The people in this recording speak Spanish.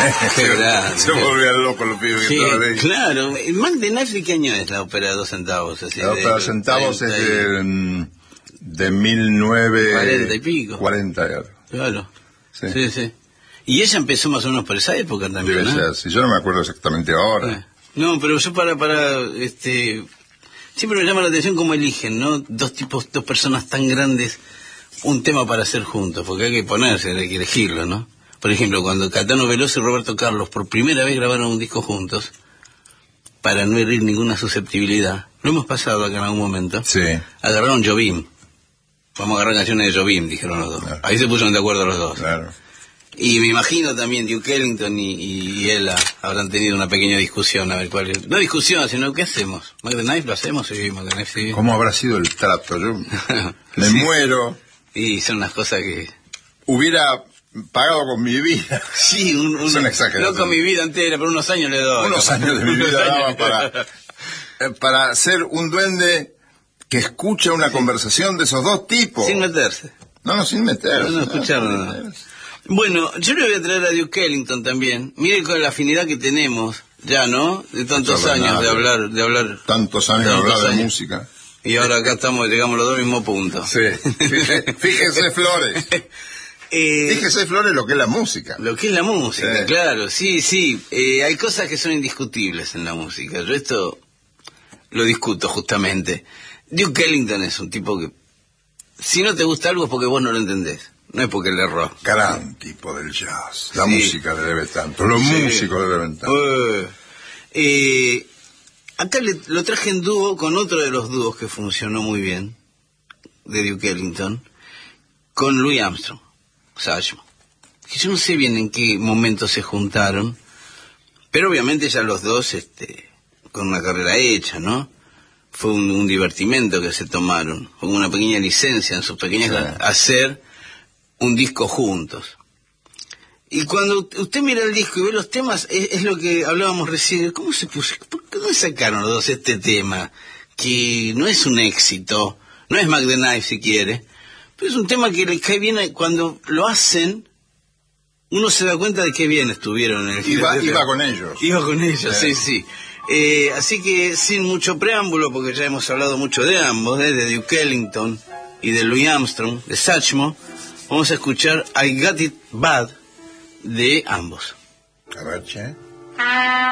Qué grande. Se volvían locos los pibes que estaban ahí. Claro. ¿Mac de Knife qué año es la ópera de 2 centavos? Así, La ópera de centavos es de 1940 y pico. 40 y algo. Claro. Sí. Sí. Y ella empezó más o menos por esa época también, Debe ¿no? ser, sí, yo no me acuerdo exactamente ahora. No, pero yo siempre me llama la atención cómo eligen, ¿no? Dos personas tan grandes, un tema para hacer juntos, porque hay que ponerse, hay que elegirlo, ¿no? Por ejemplo, cuando Caetano Veloso y Roberto Carlos por primera vez grabaron un disco juntos, para no herir ninguna susceptibilidad, lo hemos pasado acá en algún momento, Sí. agarraron Jobim. Vamos a agarrar canciones de Jobim, dijeron los dos. Claro. Ahí se pusieron de acuerdo los dos. Claro. Y me imagino también Duke Ellington y ella habrán tenido una pequeña discusión, a ver cuál es. No discusión, sino ¿qué hacemos? ¿Mac the Knife lo hacemos? Sí, Mac the Knife sí. ¿Cómo habrá sido el trato? Yo me muero. Y son unas cosas que... Hubiera pagado con mi vida. Sí, es una exageración. No con mi vida entera, pero unos años le doy. Unos años de mi vida daba para ser un duende que escucha una conversación de esos dos tipos. Sin meterse. No, sin meterse. No escucharon nada. Bueno, yo le voy a traer a Duke Ellington también. Mire con la afinidad que tenemos, ya, ¿no? De tantos años de hablar. Tantos años de hablar de música. Y ahora acá llegamos los dos al mismo punto. Sí. Fíjese, Flores. Fíjese, Flores, lo que es la música. Lo que es la música, claro, sí. Hay cosas que son indiscutibles en la música. Yo esto lo discuto justamente. Duke Ellington es un tipo que, si no te gusta algo es porque vos no lo entendés. No es porque le erró. Gran tipo del jazz. La música le debe tanto. Los músicos le deben tanto. Acá lo traje en dúo con otro de los dúos que funcionó muy bien, de Duke Ellington, con Louis Armstrong, Satchmo. Que yo no sé bien en qué momento se juntaron, pero obviamente ya los dos con una carrera hecha, ¿no? Fue un divertimento que se tomaron, con una pequeña licencia en sus pequeñas hacer un disco juntos. Y cuando usted mira el disco y ve los temas, es lo que hablábamos recién. ¿Cómo se puso? ¿Por qué no sacaron los dos este tema? Que no es un éxito, no es Mac the Knife si quiere, pero es un tema que le cae bien cuando lo hacen. Uno se da cuenta de qué bien estuvieron en el Iba con ellos. Iba con ellos, sí. Así que sin mucho preámbulo, porque ya hemos hablado mucho de ambos, de Duke Ellington y de Louis Armstrong, de Satchmo, vamos a escuchar I Got It Bad de ambos. A ver, che.